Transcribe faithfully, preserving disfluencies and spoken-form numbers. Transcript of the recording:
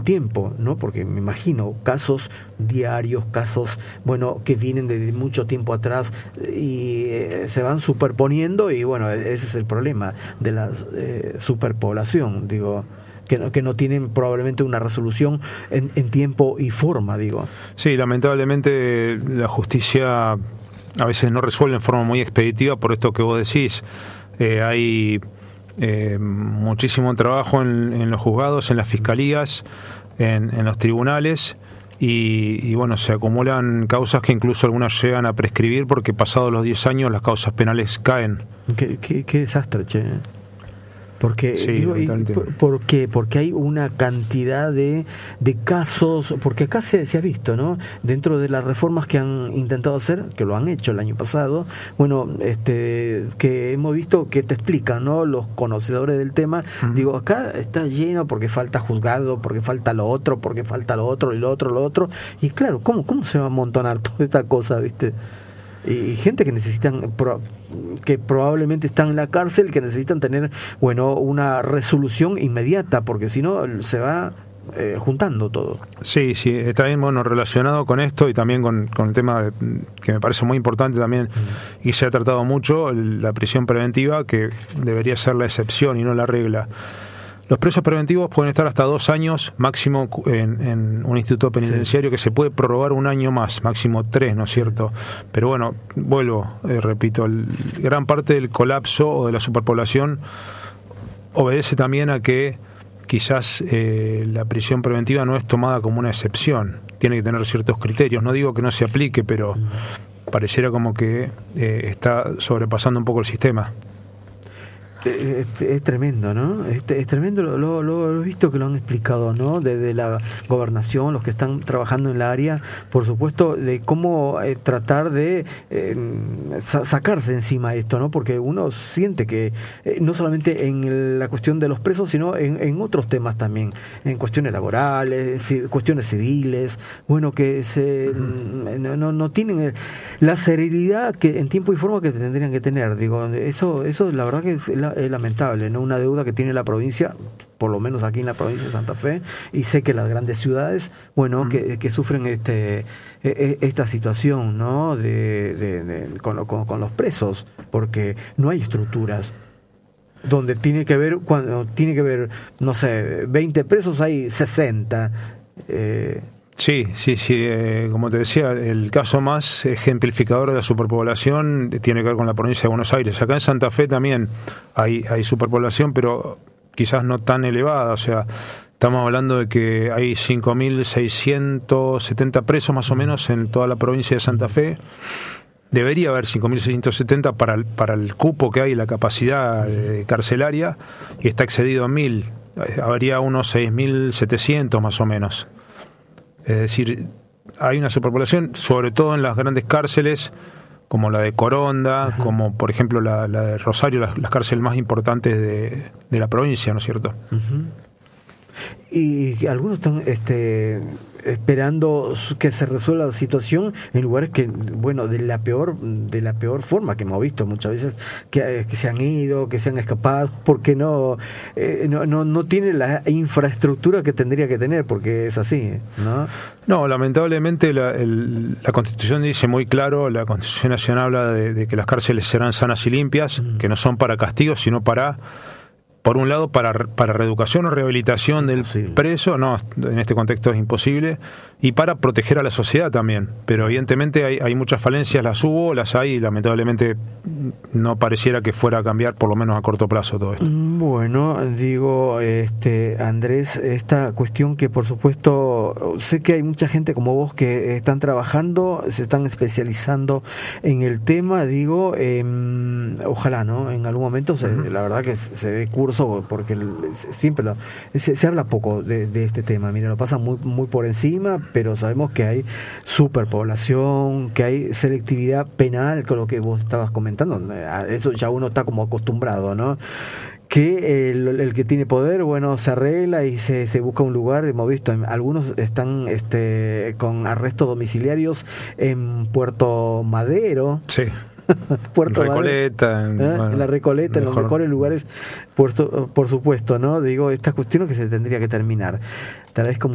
tiempo, ¿no? Porque me imagino casos diarios, casos, bueno, que vienen de mucho tiempo atrás y eh, se van superponiendo y bueno, ese es el problema de la eh, superpoblación, digo. Que no, que no tienen probablemente una resolución en, en tiempo y forma, digo. Sí, lamentablemente la justicia a veces no resuelve en forma muy expeditiva por esto que vos decís. Eh, hay eh, muchísimo trabajo en, en los juzgados, en las fiscalías, en, en los tribunales y, y bueno, se acumulan causas que incluso algunas llegan a prescribir porque pasados los diez años las causas penales caen. Qué, qué, qué desastre, che. Porque, sí, digo, y, ¿por, ¿por qué? Porque hay una cantidad de, de casos, porque acá se, se ha visto, ¿no? Dentro de las reformas que han intentado hacer, que lo han hecho el año pasado, bueno, este que hemos visto que te explican, ¿no? Los conocedores del tema, uh-huh. Digo, acá está lleno porque falta juzgado, porque falta lo otro, porque falta lo otro, y lo otro, lo otro, y claro, ¿cómo, cómo se va a amontonar toda esta cosa, viste? Y gente que necesitan, que probablemente están en la cárcel, que necesitan tener, bueno, una resolución inmediata, porque si no se va eh, juntando todo. Sí, sí, está bien, bueno, relacionado con esto y también con, con el tema de, que me parece muy importante también, mm. y se ha tratado mucho, la prisión preventiva, que debería ser la excepción y no la regla. Los presos preventivos pueden estar hasta dos años máximo en, en un instituto penitenciario, sí. Que se puede prorrogar un año más, máximo tres, ¿no es cierto? Pero bueno, vuelvo, eh, repito, el, gran parte del colapso o de la superpoblación obedece también a que quizás eh, la prisión preventiva no es tomada como una excepción, tiene que tener ciertos criterios. No digo que no se aplique, pero pareciera como que eh, está sobrepasando un poco el sistema. Es, es tremendo, ¿no? Es, es tremendo, lo, lo, lo he visto que lo han explicado, ¿no? Desde la gobernación, los que están trabajando en la área, por supuesto, de cómo eh, tratar de eh, sa- sacarse encima esto, ¿no? Porque uno siente que eh, no solamente en la cuestión de los presos, sino en, en otros temas también, en cuestiones laborales, cuestiones civiles, bueno, que se uh-huh. no, no, no tienen la serenidad que en tiempo y forma que tendrían que tener, digo, eso, eso la verdad que es la es lamentable, ¿no? Una deuda que tiene la provincia, por lo menos aquí en la provincia de Santa Fe, y sé que las grandes ciudades, bueno, uh-huh. que, que sufren este esta situación, ¿no? De, de, de con, con, con los presos, porque no hay estructuras. Donde tiene que haber, cuando tiene que haber, no sé, veinte presos, hay sesenta. Eh, Sí, sí, sí. Eh, como te decía, el caso más ejemplificador de la superpoblación tiene que ver con la provincia de Buenos Aires. Acá en Santa Fe también hay, hay superpoblación, pero quizás no tan elevada. O sea, estamos hablando de que hay cinco mil seiscientos setenta presos más o menos en toda la provincia de Santa Fe. Debería haber cinco mil seiscientos setenta para el, para el cupo que hay, la capacidad eh, carcelaria, y está excedido a mil. Habría unos seis mil setecientos más o menos. Es decir, hay una superpoblación, sobre todo en las grandes cárceles, como la de Coronda, ajá. Como por ejemplo la, la de Rosario, las, las cárceles más importantes de, de la provincia, ¿no es cierto? Uh-huh. Y algunos están este, esperando que se resuelva la situación en lugares que, bueno, de la peor de la peor forma que hemos visto muchas veces, que, que se han ido, que se han escapado, porque no, eh, no, no, no tiene la infraestructura que tendría que tener, porque es así, ¿no? No, lamentablemente la, el, la Constitución dice muy claro, la Constitución Nacional habla de, de que las cárceles serán sanas y limpias, mm. que no son para castigos, sino para... Por un lado, para, para reeducación o rehabilitación del imposible. Preso, no, en este contexto es imposible, y para proteger a la sociedad también. Pero evidentemente hay, hay muchas falencias, las hubo, las hay, y lamentablemente no pareciera que fuera a cambiar, por lo menos a corto plazo, todo esto. Bueno, digo, este Andrés, esta cuestión que por supuesto, sé que hay mucha gente como vos que están trabajando, se están especializando en el tema, digo, eh, ojalá, ¿no? En algún momento, se, uh-huh. la verdad que se dé curso, porque siempre lo, se, se habla poco de, de este tema, mira, lo pasa muy muy por encima, pero sabemos que hay superpoblación, que hay selectividad penal, con lo que vos estabas comentando, eso ya uno está como acostumbrado, ¿no? Que el, el que tiene poder, bueno, se arregla y se, se busca un lugar. Hemos visto, algunos están este, con arrestos domiciliarios en Puerto Madero. Sí. Puerto Recoleta, en, ¿eh? bueno, en la Recoleta, mejor. En los mejores lugares, por, por supuesto, ¿no? Digo, estas cuestiones que se tendría que terminar. Tal vez como